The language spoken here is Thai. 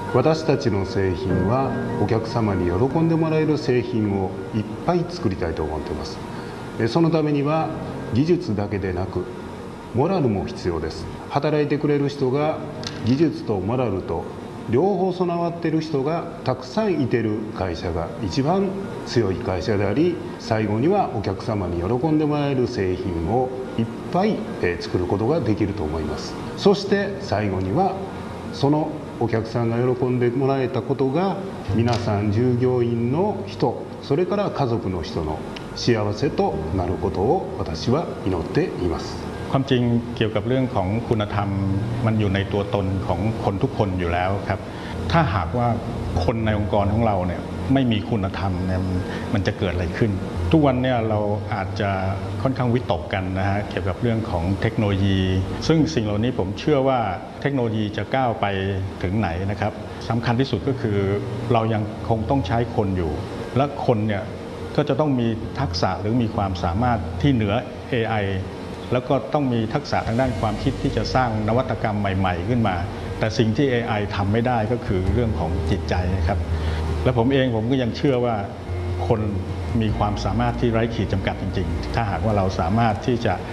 私たちの製品はお客様に喜んでもらえる製品をいっぱい作りたいと思っています。そのためには技術だけでなくモラルも必要です。働いてくれる人が技術とモラルと両方備わっている人がたくさんいてる会社が一番強い会社であり、最後にはお客様に喜んでもらえる製品をいっぱい作ることができると思います。そして最後にはそのお客さんが喜んでもらえたことが皆さん従業員の人、それから家族の人の幸せとなることを私は祈っています。 ความจริงเกี่ยวกับเรื่องของคุณธรรมมันอยู่ในตัวตนของคนทุกคนอยู่แล้วครับถ้าหากว่าคนในองค์กรของเราเนี่ยไม่มีคุณธรรมเนี่ยมันจะเกิดอะไรขึ้นทุกวันเนี่ยเราอาจจะค่อนข้างวิตกกันนะฮะเกี่ยวกับเรื่องของเทคโนโลยีซึ่งสิ่งเหล่านี้ผมเชื่อว่าเทคโนโลยีจะก้าวไปถึงไหนนะครับสำคัญที่สุดก็คือเรายังคงต้องใช้คนอยู่และคนเนี่ยก็จะต้องมีทักษะหรือมีความสามารถที่เหนือ AIแล้วก็ต้องมีทักษะทางด้านความคิดที่จะสร้างนวัตกรรมใหม่ๆขึ้นมาแต่สิ่งที่ AI ทำไม่ได้ก็คือเรื่องของจิตใจนะครับและผมก็ยังเชื่อว่าคนมีความสามารถที่ไร้ขีดจำกัดจริงๆถ้าหากว่าเราสามารถที่จะ